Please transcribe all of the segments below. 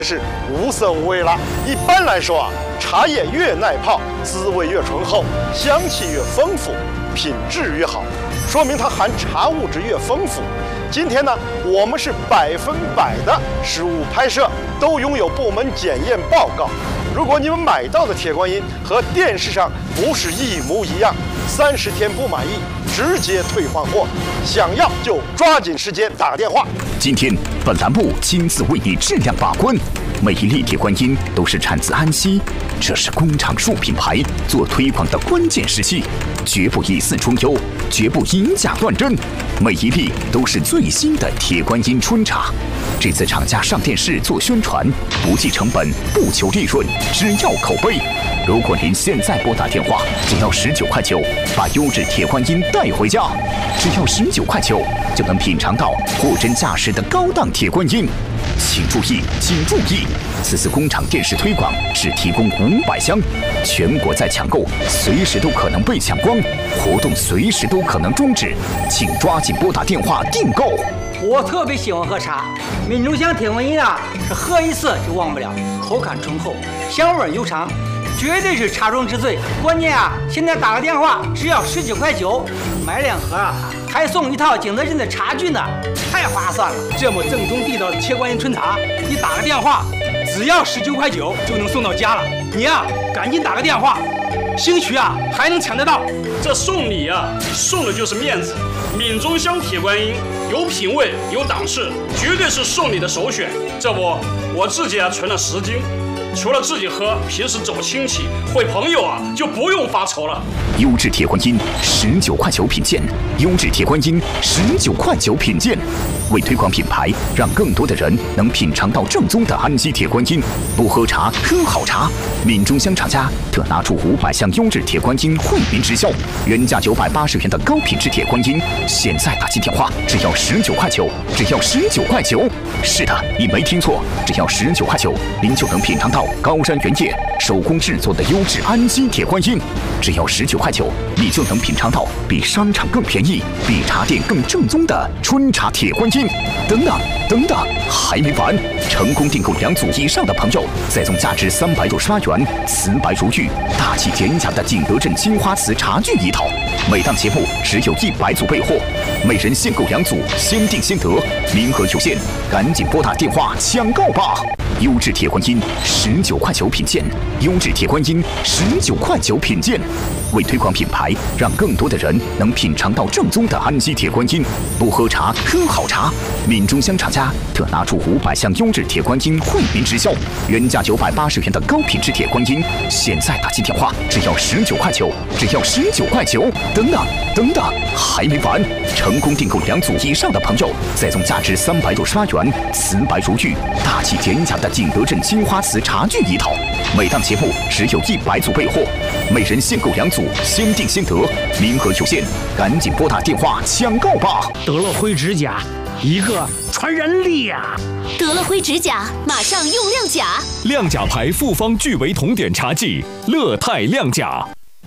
是无色无味了。一般来说啊，茶叶越耐泡，滋味越醇厚，香气越丰富，品质越好，说明它含茶物质越丰富。今天呢，我们是100%的实物拍摄，都拥有部门检验报告。如果你们买到的铁观音和电视上不是一模一样，30天不满意直接退换货，想要就抓紧时间打个电话。 今天本栏目亲自为你质量把关，每一粒铁观音都是产自安溪，这是工厂树品牌做推广的关键时期，绝不以次充优，绝不以假乱真，每一粒都是最新的铁观音春茶。这次厂家上电视做宣传，不计成本，不求利润，只要口碑。如果您现在拨打电话，只要19.9块，把优质铁观音带回家，只要19.9块就能品尝到货真价实的高档铁观音。请注意，请注意，此次工厂电视推广只提供500箱，全国在抢购，随时都可能被抢光，活动随时都可能终止，请抓紧拨打电话订购。 我特别喜欢喝茶，闽中香铁观音啊，是喝一次就忘不了，口感醇厚，香味悠长，绝对是茶中之最。关键啊，现在打个电话只要19.9块，买2盒啊，还送一套景德镇的茶具呢，太划算了。 这么正宗地道的铁观音春茶，你打个电话只要19.9块就能送到家了。你呀，赶紧打个电话，兴许啊还能抢得到。 这送礼啊，送的就是面子。闽中香铁观音有品位有档次，绝对是送礼的首选。这不，我自己啊存了10斤，除了自己喝，平时走亲戚会朋友啊，就不用发愁了。 优质铁观音19.9块品鉴，优质铁观音19.9块品鉴。为推广品牌，让更多的人能品尝到正宗的安溪铁观音，不喝茶喝好茶。闽中香厂家特拿出500箱优质铁观音惠民直销，原价980元的高品质铁观音，现在打进电话只要19.9块，只要19.9块。是的，你没听错，只要19.9块，您就能品尝到高山原叶手工制作的优质安溪铁观音。只要19.9块，你就能品尝到比商场更便宜、比茶店更正宗的春茶铁观音。等等，还没完！成功订购2组以上的朋友，再送价值368元瓷白如玉、大气典雅的景德镇青花瓷茶具一套。每档节目只有100组备货，每人限购2组，先订先得，名额有限，赶紧拨打电话抢购吧！优质铁观音19.9块品鉴，优质铁观音19.9块品鉴。为推广品牌，让更多的人能品尝到正宗的安溪铁观音，不喝茶喝好茶。闽中香厂家特拿出500箱优质铁观音惠民直销，原价980元的高品质铁观音，现在打进电话只要19.9块，只要19.9块。等等，还没完！成功订购2组以上的朋友，再送价值368元瓷白如玉、大气典雅的景德镇青花瓷茶具一套。每档节目只有100组备货，每人限购2组，先订先得，名额有限，赶紧拨打电话抢购吧！ 得了灰指甲，一个传染力呀！ 得了灰指甲，马上用亮甲。 亮甲牌复方聚维酮碘茶剂，乐泰亮甲。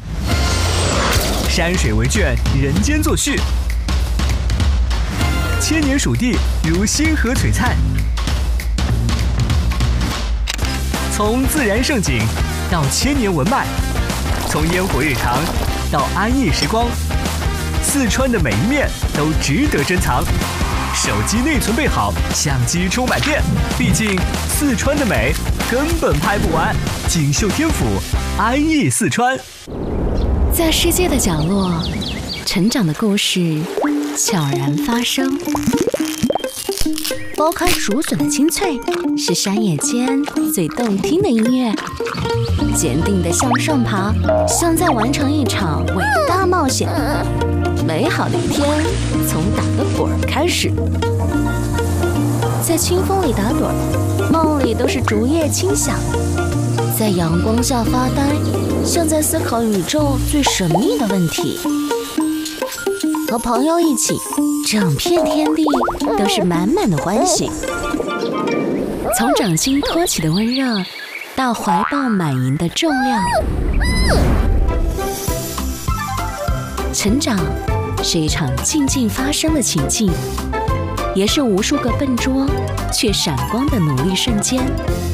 山水为卷，人间作序。千年蜀地如星河璀璨，从自然盛景到千年文脉，从烟火日常到安逸时光，四川的每一面都值得珍藏。手机内存备好，相机充满电，毕竟四川的美根本拍不完。锦绣天府，安逸四川。 在世界的角落，成长的故事悄然发生。剥开竹笋的清脆，是山野间最动听的音乐。坚定地向上爬，像在完成一场伟大冒险。美好的一天，从打个盹儿开始。在清风里打盹儿，梦里都是竹叶轻响。在阳光下发呆，像在思考宇宙最神秘的问题。和朋友一起，整片天地都是满满的欢喜。从掌心托起的温热，到怀抱满盈的重量。成长是一场静静发生的情境，也是无数个笨拙却闪光的努力瞬间。